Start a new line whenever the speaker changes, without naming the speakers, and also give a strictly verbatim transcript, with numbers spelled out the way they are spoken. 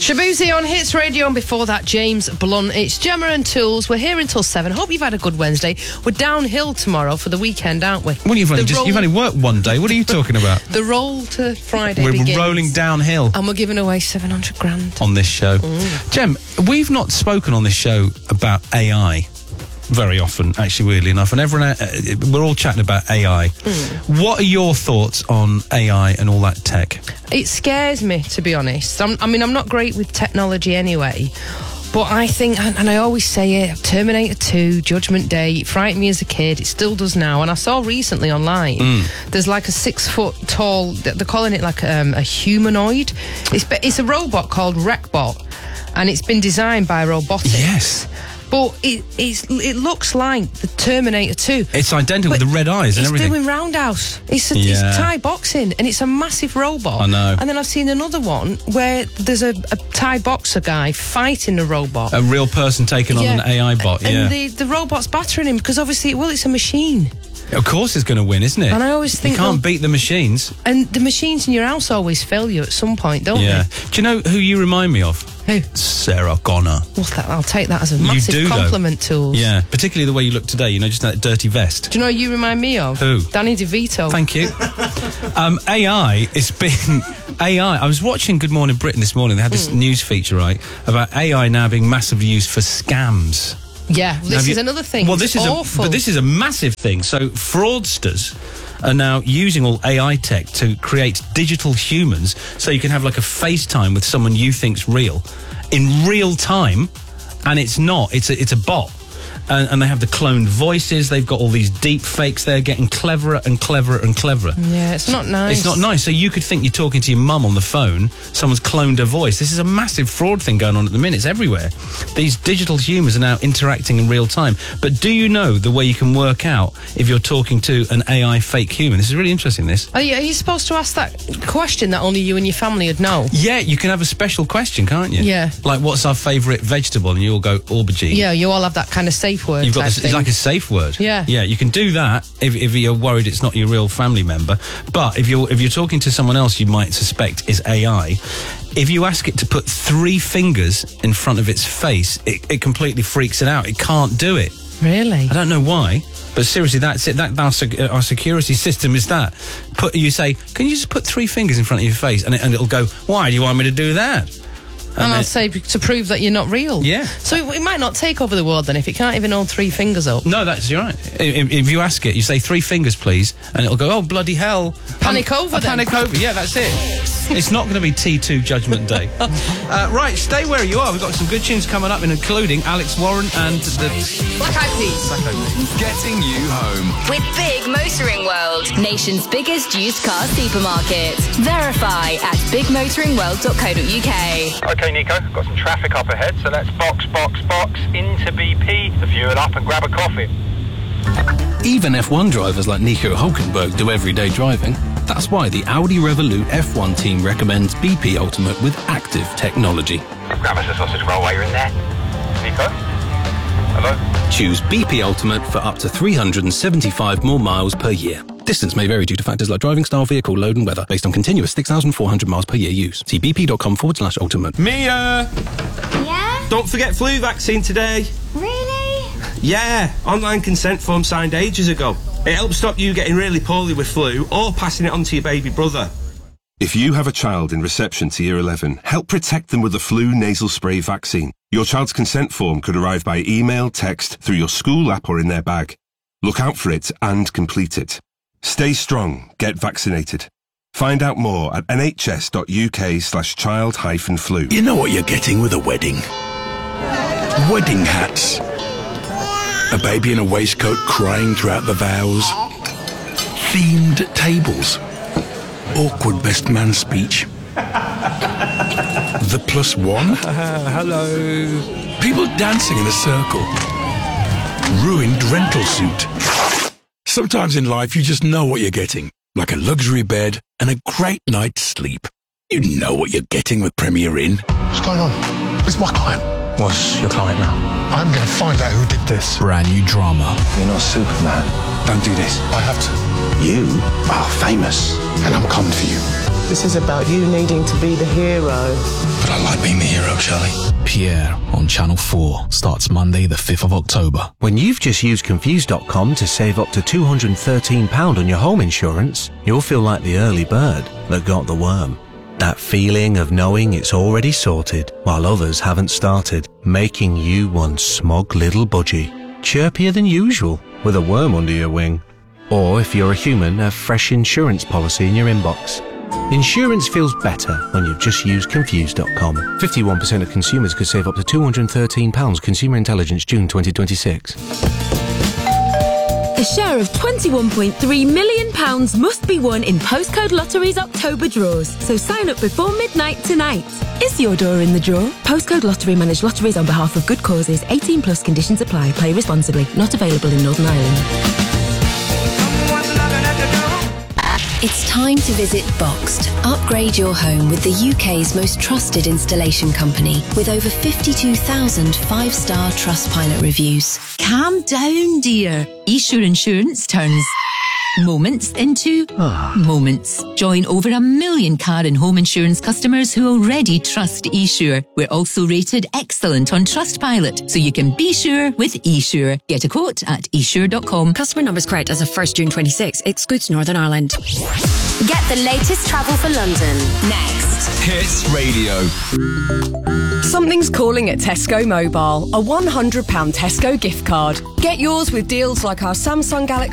Shabuzi on Hits Radio, and before that, James Blunt. It's Gemma and Tools. We're here until seven. Hope you've had a good Wednesday. We're downhill tomorrow for the weekend, aren't we?
Well, you've only,
The
just,
roll-
you've only worked one day. What are you talking about?
The roll to Friday
We're
begins.
rolling downhill
And we're giving away seven hundred grand.
on this show.
Mm.
Jem, we've not spoken on this show about A I very often, actually, weirdly enough. And everyone, uh, we're all chatting about A I.
Mm.
What are your thoughts on A I and all that tech?
It scares me, to be honest. I'm, I mean, I'm not great with technology anyway, but I think, and, and I always say it, Terminator two, Judgment Day, it frightened me as a kid, it still does now. And I saw recently online, mm. there's like a six foot tall, they're calling it like um, a humanoid. It's, it's a robot called Wreckbot, and it's been designed by robotics.
Yes.
But it it's, it looks like the Terminator two.
It's identical with the red eyes and
it's
everything.
It's doing roundhouse. It's, a,
Yeah.
it's Thai boxing, and it's a massive robot.
I know.
And then I've seen another one where there's a, a Thai boxer guy fighting a robot.
A real person taking on
Yeah.
an A I bot,
and
yeah.
the, the robot's battering him because obviously, well, it's a machine.
Of course it's going to win, isn't it?
And I always think,
you can't
well-
beat the machines.
And the machines in your house always fail you at some point, don't
Yeah.
they?
Do you know who you remind me of?
Who?
Sarah Connor.
What's that? I'll take that as a
You
massive
do, though.
compliment, Tools.
Yeah, particularly the way you look today, you know, just that dirty vest.
Do you know who you remind me of?
Who?
Danny DeVito.
Thank you. um, A I, it's been... A I, I was watching Good Morning Britain this morning. They had this
Mm.
news feature, right, about A I now being massively used for scams.
Yeah,
Now,
this
have
is
you-
another thing.
Well,
It's
this is
awful.
a, but this is a massive thing. So fraudsters are now using all A I tech to create digital humans, so you can have like a FaceTime with someone you think's real in real time, and it's not. It's a it's a bot. And, and they have the cloned voices. They've got all these deep fakes. They're getting cleverer and cleverer and cleverer.
Yeah, it's not nice.
It's not nice. So you could think you're talking to your mum on the phone. Someone's cloned her voice. This is a massive fraud thing going on at the minute. It's everywhere. These digital humans are now interacting in real time. But do you know the way you can work out if you're talking to an A I fake human? This is really interesting, this.
Are you, are you supposed to ask that question that only you and your family would know?
Yeah, you can have a special question, can't you?
Yeah.
Like, what's our favourite vegetable? And you all go, aubergine.
Yeah, you all have that kind of safe word.
You've got
type
this, it's
thing.
like a safe word.
Yeah.
Yeah, you can do that if, if you're worried it's not your real family member. But if you're if you're talking to someone else you might suspect is A I, if you ask it to put three fingers in front of its face, it, it completely freaks it out. It can't do it.
Really?
I don't know why, but seriously, that's it. That our, sec- our security system is that. Put you say, can you just put three fingers in front of your face, and, it, and it'll go, why do you want me to do that?
And,
And
I'll
it-
say to prove that you're not real.
Yeah.
So it, it might not take over the world then if it can't even hold three fingers up.
No, that's you're right. If, if you ask it, you say three fingers, please, and it'll go, oh, bloody hell.
Panic
Um,
over
uh,
then.
Panic over, yeah, that's it. It's not going to be T two Judgment Day. uh, right, stay where you are. We've got some good tunes coming up, including Alex Warren and the...
Black Eyed Peas.
Black Eyed Peas.
Getting you home.
With Big Motoring World, nation's biggest used car supermarket. Verify at big motoring world dot co dot uk.
Okay, Nico, got some traffic up ahead, so let's box, box, box into B P, the fuel up and grab a coffee.
Even F one drivers like Nico Hulkenberg do everyday driving. That's why the Audi Revolut F one team recommends B P Ultimate with active technology.
Grab us a sausage roll while you're in there. Nico? Hello?
Choose B P Ultimate for up to three hundred seventy-five more miles per year. Distance may vary due to factors like driving style, vehicle load and weather, based on continuous six thousand four hundred miles per year use. See bp.com forward slash ultimate.
Mia!
Yeah?
Don't forget flu vaccine today.
Really?
Yeah, online consent form signed ages ago. It helps stop you getting really poorly with flu or passing it on to your baby brother.
If you have a child in reception to year eleven, help protect them with the flu nasal spray vaccine. Your child's consent form could arrive by email, text, through your school app or in their bag. Look out for it and complete it. Stay strong, get vaccinated. Find out more at nhs.uk slash child hyphen flu.
You know what you're getting with a wedding? Wedding hats. A baby in a waistcoat crying throughout the vows. Themed tables. Awkward best man speech. The plus one.
Uh, hello.
People dancing in a circle. Ruined rental suit. Sometimes in life you just know what you're getting. Like a luxury bed and a great night's sleep. You know what you're getting with Premier Inn.
What's going on? It's my client.
What's your client now?
I'm going to find out who did this.
Brand new drama.
You're not Superman. Don't do this.
I have to.
You are famous.
And I'm coming for you.
This is about you needing to be the hero.
But I like being the hero, Shelley.
Pierre on Channel four starts Monday the fifth of October.
When you've just used Confused dot com to save up to two hundred thirteen pounds on your home insurance, you'll feel like the early bird that got the worm. That feeling of knowing it's already sorted while others haven't started, making you one smug little budgie, chirpier than usual with a worm under your wing. Or if you're a human, a fresh insurance policy in your inbox. Insurance feels better when you've just used Confused dot com. fifty-one percent of consumers could save up to two hundred thirteen pounds. Consumer Intelligence, June twenty twenty-six.
A share of twenty-one point three million pounds must be won in Postcode Lottery's October draws, so sign up before midnight tonight. Is your door in the draw? Postcode Lottery manage lotteries on behalf of good causes. eighteen plus conditions apply. Play responsibly. Not available in Northern Ireland.
It's time to visit Boxed. Upgrade your home with the U K's most trusted installation company with over fifty-two thousand five-star Trustpilot reviews.
Calm down, dear. eSure Insurance turns moments into moments. Join over a million car and home insurance customers who already trust eSure. We're also rated excellent on Trustpilot, so you can be sure with eSure. Get a quote at esure dot com.
Customer numbers correct as of first June twenty-sixth. Excludes Northern Ireland.
Get the latest travel for London next.
Hits Radio.
Something's calling at Tesco Mobile. A one hundred pounds Tesco gift card. Get yours with deals like our Samsung Galaxy